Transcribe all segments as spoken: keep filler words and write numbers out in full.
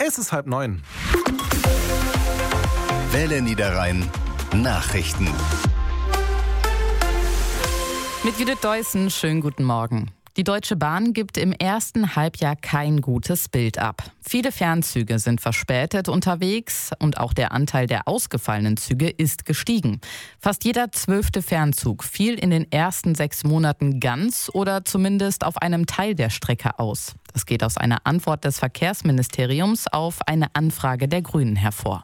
Es ist halb neun. Welle Niederrhein Nachrichten. Mit Judith Deussen, schönen guten Morgen. Die Deutsche Bahn gibt im ersten Halbjahr kein gutes Bild ab. Viele Fernzüge sind verspätet unterwegs und auch der Anteil der ausgefallenen Züge ist gestiegen. Fast jeder zwölfte Fernzug fiel in den ersten sechs Monaten ganz oder zumindest auf einem Teil der Strecke aus. Das geht aus einer Antwort des Verkehrsministeriums auf eine Anfrage der Grünen hervor.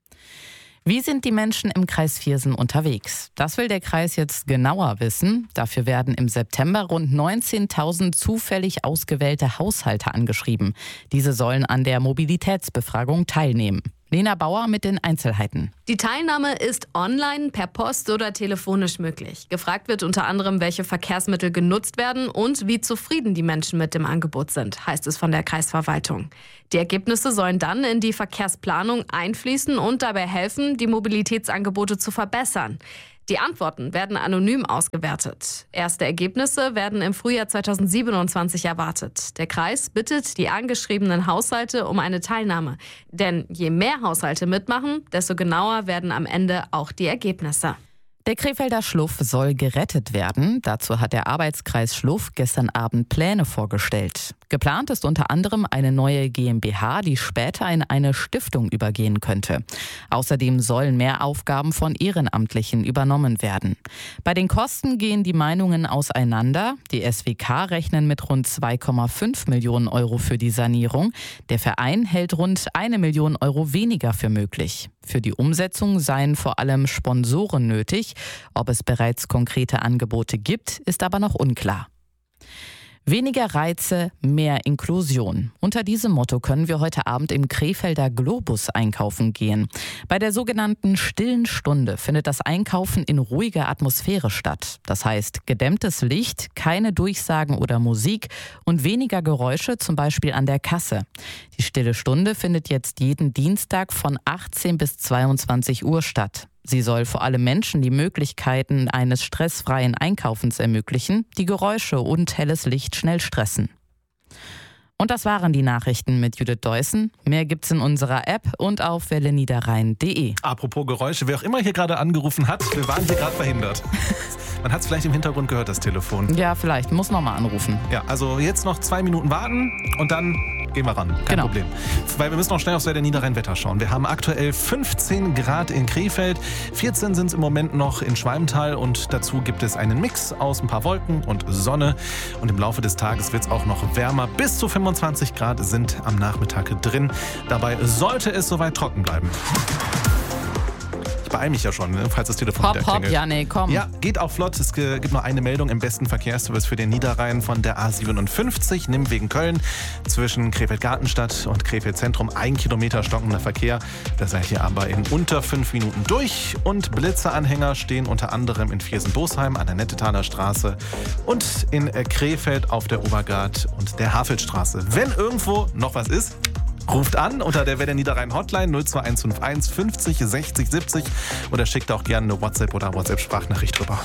Wie sind die Menschen im Kreis Viersen unterwegs? Das will der Kreis jetzt genauer wissen. Dafür werden im September rund neunzehntausend zufällig ausgewählte Haushalte angeschrieben. Diese sollen an der Mobilitätsbefragung teilnehmen. Lena Bauer mit den Einzelheiten. Die Teilnahme ist online, per Post oder telefonisch möglich. Gefragt wird unter anderem, welche Verkehrsmittel genutzt werden und wie zufrieden die Menschen mit dem Angebot sind, heißt es von der Kreisverwaltung. Die Ergebnisse sollen dann in die Verkehrsplanung einfließen und dabei helfen, die Mobilitätsangebote zu verbessern. Die Antworten werden anonym ausgewertet. Erste Ergebnisse werden im Frühjahr zweitausendsiebenundzwanzig erwartet. Der Kreis bittet die angeschriebenen Haushalte um eine Teilnahme. Denn je mehr Haushalte mitmachen, desto genauer werden am Ende auch die Ergebnisse. Der Krefelder Schluff soll gerettet werden. Dazu hat der Arbeitskreis Schluff gestern Abend Pläne vorgestellt. Geplant ist unter anderem eine neue GmbH, die später in eine Stiftung übergehen könnte. Außerdem sollen mehr Aufgaben von Ehrenamtlichen übernommen werden. Bei den Kosten gehen die Meinungen auseinander. Die S W K rechnen mit rund zwei Komma fünf Millionen Euro für die Sanierung. Der Verein hält rund eine Million Euro weniger für möglich. Für die Umsetzung seien vor allem Sponsoren nötig. Ob es bereits konkrete Angebote gibt, ist aber noch unklar. Weniger Reize, mehr Inklusion. Unter diesem Motto können wir heute Abend im Krefelder Globus einkaufen gehen. Bei der sogenannten Stillen Stunde findet das Einkaufen in ruhiger Atmosphäre statt. Das heißt gedämmtes Licht, keine Durchsagen oder Musik und weniger Geräusche, zum Beispiel an der Kasse. Die Stille Stunde findet jetzt jeden Dienstag von achtzehn bis zweiundzwanzig Uhr statt. Sie soll vor allem Menschen die Möglichkeiten eines stressfreien Einkaufens ermöglichen, die Geräusche und helles Licht schnell stressen. Und das waren die Nachrichten mit Judith Deussen. Mehr gibt's in unserer App und auf welle niederrhein punkt de. Apropos Geräusche, wer auch immer hier gerade angerufen hat, wir waren hier gerade verhindert. Man hat es vielleicht im Hintergrund gehört, das Telefon. Ja, vielleicht. Muss noch mal anrufen. Ja, also jetzt noch zwei Minuten warten und dann gehen wir ran. Kein genau. Problem. Weil wir müssen noch schnell aufs Welle Niederrhein Wetter schauen. Wir haben aktuell fünfzehn Grad in Krefeld, vierzehn sind es im Moment noch in Schwalmtal und dazu gibt es einen Mix aus ein paar Wolken und Sonne. Und im Laufe des Tages wird es auch noch wärmer. Bis zu fünfundzwanzig Grad sind am Nachmittag drin. Dabei sollte es soweit trocken bleiben. Ich beeile mich ja schon, ne, falls das Telefon Hopp, wieder hopp, klingelt. ja, nee, komm. Ja, geht auch flott. Es gibt noch eine Meldung im besten Verkehrsservice für den Niederrhein von der A siebenundfünfzig, Nimwegen Köln, zwischen Krefeld-Gartenstadt und Krefeld-Zentrum. Ein Kilometer stockender Verkehr. Das seid ihr aber in unter fünf Minuten durch. Und Blitzeranhänger stehen unter anderem in Viersen-Bosheim an der Nettetaler Straße und in Krefeld auf der Obergard und der Havelstraße. Wenn irgendwo noch was ist, ruft an unter der Welle Niederrhein Hotline null zwei eins fünf eins fünfzig sechzig siebzig oder schickt auch gerne eine WhatsApp oder WhatsApp-Sprachnachricht rüber.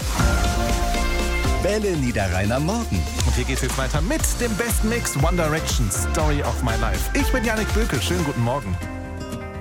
Welle Niederrhein am Morgen. Und hier geht's jetzt weiter mit dem besten Mix One Direction, Story of My Life. Ich bin Yannick Bökel, schönen guten Morgen.